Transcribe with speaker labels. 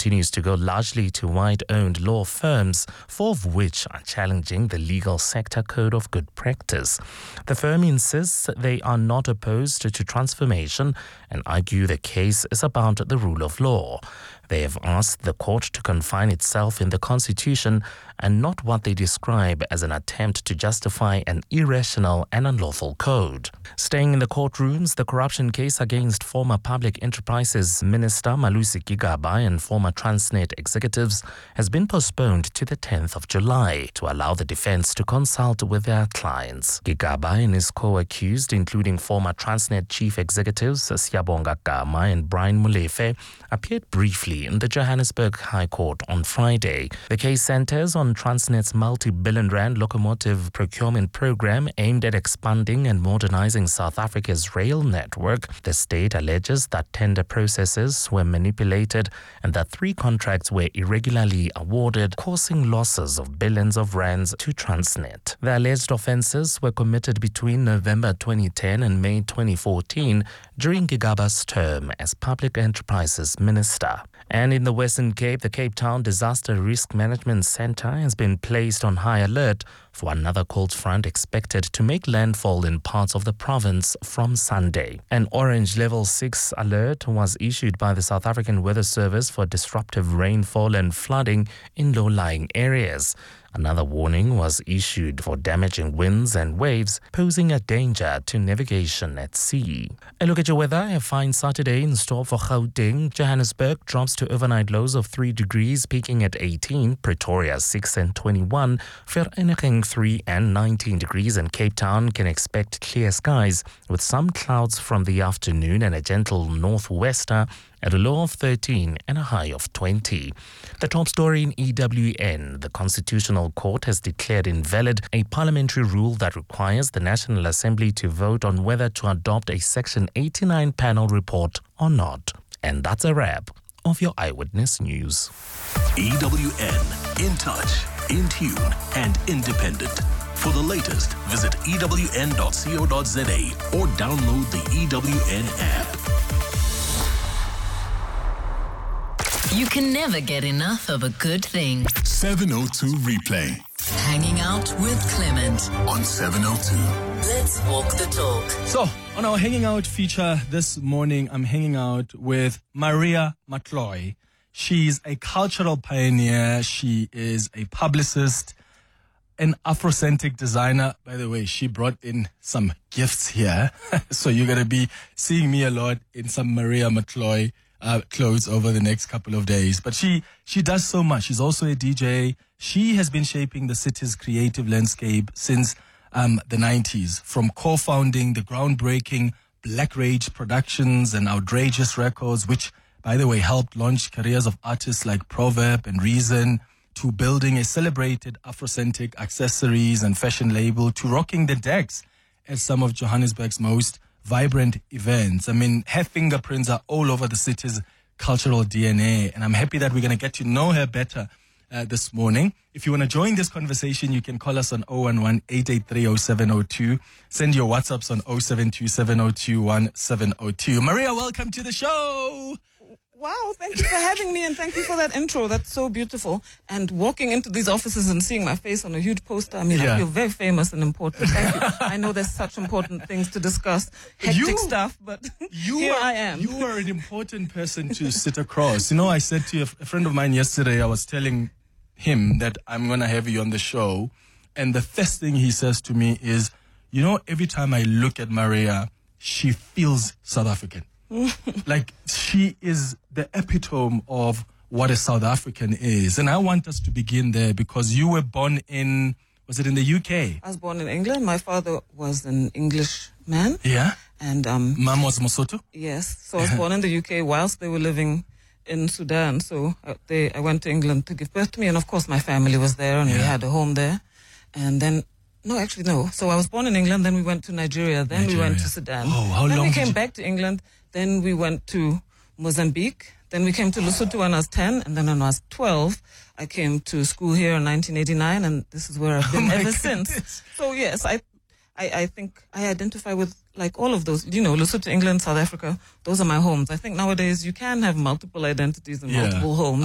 Speaker 1: continues to go largely to white-owned law firms, 4 of which are challenging the legal sector code of good practice. The firm insists they are not opposed to transformation and argue the case is about the rule of law. They have asked the court to confine itself in the Constitution and not what they describe as an attempt to justify an irrational and unlawful code. Staying in the courtrooms, the corruption case against former Public Enterprises Minister Malusi Gigaba and former Transnet executives has been postponed to the 10th of July to allow the defense to consult with their clients. Gigaba and his co-accused, including former Transnet chief executives Siyabonga Gama and Brian Molefe, appeared briefly in the Johannesburg High Court on Friday. The case centers on Transnet's multi-billion rand locomotive procurement program aimed at expanding and modernizing South Africa's rail network. The state alleges that tender processes were manipulated and that 3 contracts were irregularly awarded, causing losses of billions of rands to Transnet. The alleged offences were committed between November 2010 and May 2014 during Gigaba's term as Public Enterprises Minister. And in the Western Cape, the Cape Town Disaster Risk Management Centre has been placed on high alert for another cold front expected to make landfall in parts of the province from Sunday. An orange level 6 alert was issued by the South African Weather Service for disruptive rainfall and flooding in low-lying areas. Another warning was issued for damaging winds and waves, posing a danger to navigation at sea. A look at your weather. A fine Saturday in store for Gauteng. Johannesburg drops to overnight lows of 3 degrees, peaking at 18. Pretoria 6 and 21. Vereeniging 3 and 19 degrees. And Cape Town can expect clear skies with some clouds from the afternoon and a gentle northwester at a low of 13 and a high of 20. The top story in EWN. The Constitutional Court has declared invalid a parliamentary rule that requires the National Assembly to vote on whether to adopt a Section 89 panel report or not. And that's a wrap of your Eyewitness News.
Speaker 2: EWN, in touch, in tune, and independent. For the latest, visit ewn.co.za or download the EWN app.
Speaker 3: You can never get enough of a good thing.
Speaker 2: 702 Replay.
Speaker 3: Hanging out with Clement
Speaker 2: on 702.
Speaker 3: Let's walk the talk.
Speaker 4: So, on our Hanging Out feature this morning, I'm hanging out with Maria Matloy. She's a cultural pioneer. She is a publicist, an Afrocentric designer. By the way, she brought in some gifts here. So you're going to be seeing me a lot in some Maria Matloy clothes over the next couple of days. But she does so much. She's also a DJ. She has been shaping the city's creative landscape since the 90s, from co-founding the groundbreaking Black Rage Productions and Outrageous Records, which, by the way, helped launch careers of artists like Proverb and Reason, to building a celebrated Afrocentric accessories and fashion label, to rocking the decks at some of Johannesburg's most vibrant events. I mean, her fingerprints are all over the city's cultural DNA, and I'm happy that we're going to get to know her better this morning. If you want to join this conversation, you can call us on 011-883-0702. Send your WhatsApps on 0727021702. Maria, welcome to the show.
Speaker 5: Wow, thank you for having me, and thank you for that intro. That's so beautiful. And walking into these offices and seeing my face on a huge poster, I mean, I feel very famous and important. Thank you. I know there's such important things to discuss, hectic stuff, but here I am.
Speaker 4: You are an important person to sit across. You know, I said to a friend of mine yesterday, I was telling him that I'm going to have you on the show, and the first thing he says to me is, you know, every time I look at Maria, she feels South African. Like, she is the epitome of what a South African is. And I want us to begin there, because you were born in, was it in the UK?
Speaker 5: I was born in England. My father was an English man.
Speaker 4: Yeah?
Speaker 5: And
Speaker 4: Mom was Mosotho?
Speaker 5: Yes. So I was born in the UK whilst they were living in Sudan. So I went to England to give birth to me. And of course, my family was there, and we had a home there. And then, no. So I was born in England, then we went to Nigeria, then we went to Sudan.
Speaker 4: Oh, how long?
Speaker 5: Then we came back to England, then we went to Mozambique, then we came to Lesotho when I was 10, and then when I was 12, I came to school here in 1989, and this is where I've been ever since. So yes, I think I identify with like all of those, you know, Lesotho, England, South Africa, those are my homes. I think nowadays you can have multiple identities and multiple homes.